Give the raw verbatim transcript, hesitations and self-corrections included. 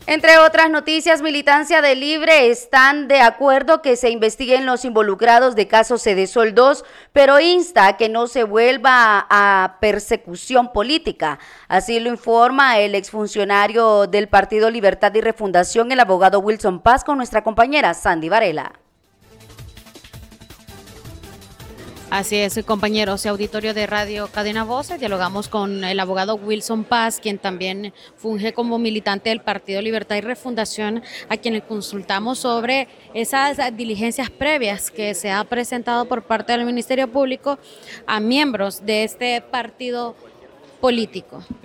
Entre otras noticias, Militancia de Libre están de acuerdo que se investiguen los involucrados de caso Cedesol dos, pero insta a que no se vuelva a persecución política. Así lo informa el exfuncionario del Partido Libertad y Refundación, el abogado Wilson Paz, con nuestra compañera Sandy Varela. Así es, compañeros y auditorio de Radio Cadena Voces, dialogamos con el abogado Wilson Paz, quien también funge como militante del Partido Libertad y Refundación, a quien le consultamos sobre esas diligencias previas que se ha presentado por parte del Ministerio Público a miembros de este partido político.